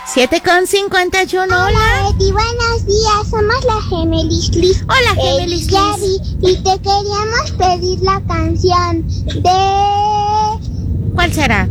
7:51. Hola Betty, buenos días, somos la Gemelislis. Hola Gemelislis. Y te queríamos pedir la canción de... ¿Cuál será?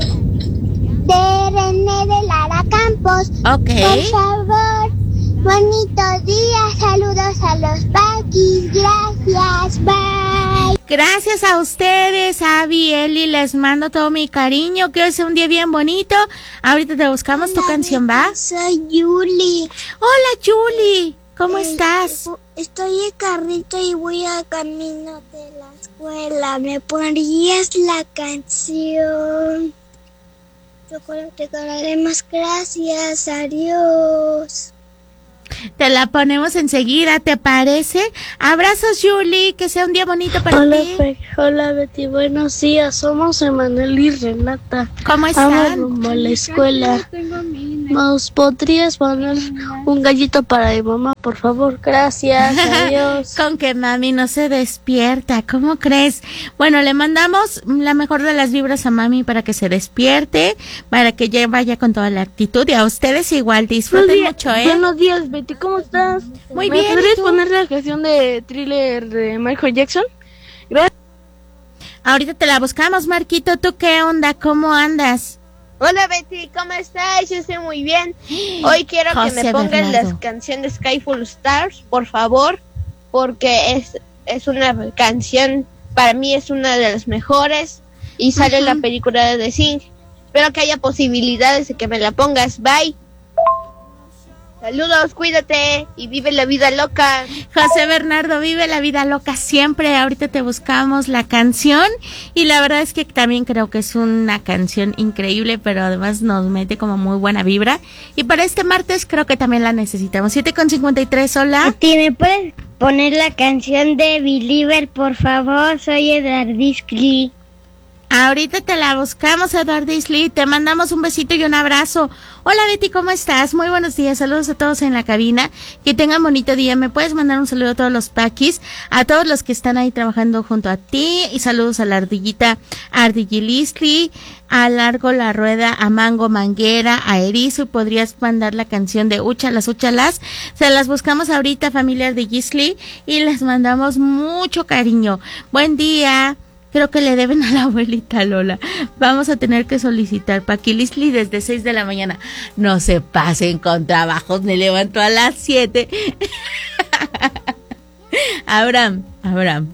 De René de Lara Campos. Ok. Por favor, bonito día, saludos a los Paquis, gracias, bye. Gracias a ustedes, Abby, Eli, les mando todo mi cariño, que hoy sea un día bien bonito. Ahorita te buscamos. Hola, tu canción, ¿va? Soy Julie. Hola, Julie, ¿cómo estás? Estoy en carrito y voy a camino de la escuela. ¿Me pondrías la canción? Chocolate Cararemos, gracias, adiós. Te la ponemos enseguida, ¿te parece? Abrazos, Julie, que sea un día bonito para ti. Hola, Betty, buenos días. Somos Emanuel y Renata. ¿Cómo están? Vamos rumbo a la escuela. ¿Nos podrías poner un gallito para mi mamá, por favor? Gracias, adiós. Con que mami no se despierta, ¿cómo crees? Bueno, le mandamos la mejor de las vibras a mami para que se despierte, para que ya vaya con toda la actitud, y a ustedes igual, disfruten mucho, ¿eh? Buenos días, Betty, ¿cómo estás? Muy bien. ¿Me podrías poner la canción de Thriller de Michael Jackson? Gracias. Ahorita te la buscamos, Marquito. ¿Tú qué onda? ¿Cómo andas? Hola Betty, ¿cómo estás? Yo estoy muy bien. Hoy quiero José que me pongan Bernardo. la canción de Skyfall Stars, por favor, porque es una canción, para mí es una de las mejores, y sale en la película de The Thing. Espero que haya posibilidades de que me la pongas. Bye. Saludos, cuídate y vive la vida loca. José Bernardo, vive la vida loca siempre. Ahorita te buscamos la canción, y la verdad es que también creo que es una canción increíble, pero además nos mete como muy buena vibra, y para este martes creo que también la necesitamos. 7:53, hola. ¿Me puedes poner la canción de Believer, por favor? Soy Edardiscli. Ahorita te la buscamos, Eduardo Isley. Te mandamos un besito y un abrazo. Hola Betty, ¿cómo estás? Muy buenos días. Saludos a todos en la cabina. Que tengan bonito día. ¿Me puedes mandar un saludo a todos los paquis? A todos los que están ahí trabajando junto a ti. Y saludos a la ardillita Ardillilisli, a Largo La Rueda, a Mango Manguera, a Erizo. ¿Podrías mandar la canción de Úchalas, Úchalas? Se las buscamos ahorita, familia Ardillisli, y les mandamos mucho cariño. Buen día. Creo que le deben a la abuelita Lola. Vamos a tener que solicitar Paquilisli desde 6 de la mañana. No se pasen con trabajos, me levanto a las 7. Abraham, relájate.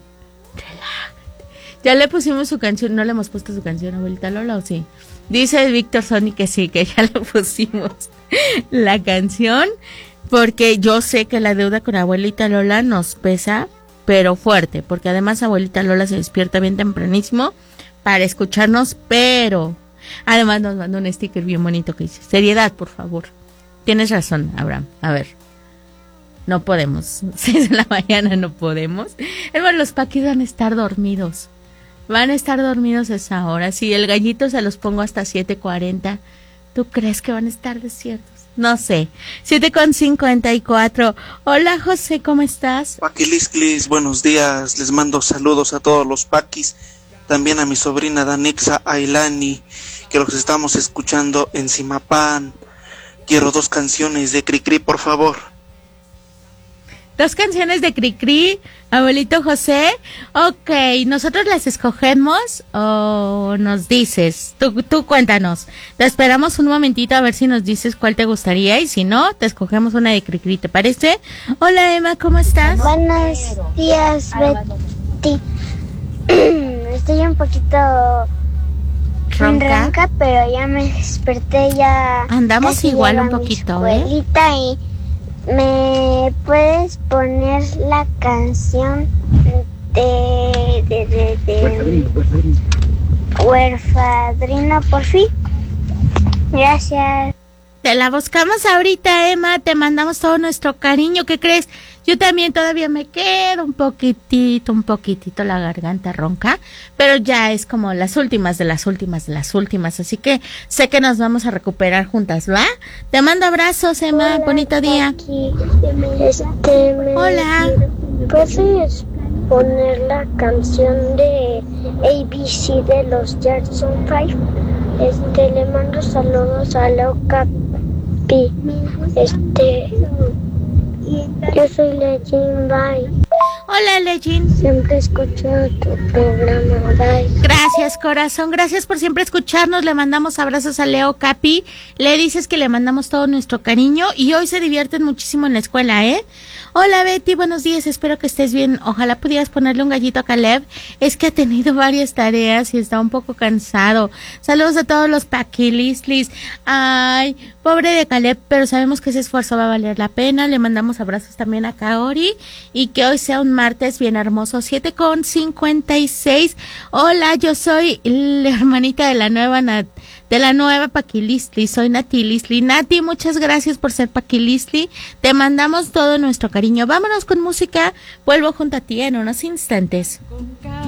Ya le pusimos su canción, no le hemos puesto su canción, abuelita Lola, ¿o sí? Dice Víctor Sony que sí, que ya le pusimos la canción, porque yo sé que la deuda con abuelita Lola nos pesa, pero fuerte, porque además abuelita Lola se despierta bien tempranísimo para escucharnos, pero además nos manda un sticker bien bonito que dice, seriedad, por favor. Tienes razón, Abraham, a ver, no podemos, 6 de la mañana no podemos. Hermano, los paquis van a estar dormidos a esa hora. Si el gallito se los pongo hasta 7:40, ¿tú crees que van a estar despiertos? No sé. 7:54. Hola José, ¿cómo estás? Paquilisclis, buenos días. Les mando saludos a todos los paquis. También a mi sobrina Danixa Ailani, que los estamos escuchando en Simapán. Quiero 2 canciones de Cricri, por favor. 2 canciones de Cricri, abuelito José. Ok, ¿nosotros las escogemos o nos dices? Tú cuéntanos. Te esperamos un momentito a ver si nos dices cuál te gustaría, y si no, te escogemos una de Cricri, ¿te parece? Hola Emma, ¿cómo estás? Buenos días, Betty. Estoy un poquito ronca, pero ya me desperté, ya. Andamos igual un poquito, ¿eh? Y ¿me puedes poner la canción de Huerfadrino, por fin? Gracias. Te la buscamos ahorita, Emma, te mandamos todo nuestro cariño. ¿Qué crees? Yo también todavía me quedo un poquitito la garganta ronca, pero ya es como las últimas de las últimas, así que sé que nos vamos a recuperar juntas, ¿va? Te mando abrazos, Emma, Hola, bonito día. Hola. ¿Puedes poner la canción de ABC de los Jackson 5? Le mando saludos a Loca papi. Yo soy Legin, bye. Hola, Legin. Siempre escucho tu programa, bye. Gracias, corazón. Gracias por siempre escucharnos. Le mandamos abrazos a Leo Capi. Le dices que le mandamos todo nuestro cariño y hoy se divierten muchísimo en la escuela, ¿eh? Hola, Betty. Buenos días. Espero que estés bien. Ojalá pudieras ponerle un gallito a Caleb. Es que ha tenido varias tareas y está un poco cansado. Saludos a todos los paquilistlis. Ay, pobre de Caleb, pero sabemos que ese esfuerzo va a valer la pena. Le mandamos abrazos también a Kaori y que hoy sea un martes bien hermoso. 7:56. Hola, yo soy la hermanita de la nueva Paquilistli. Soy Nati Lisli. Nati, muchas gracias por ser Paquilistli. Te mandamos todo nuestro cariño. Vámonos con música. Vuelvo junto a ti en unos instantes.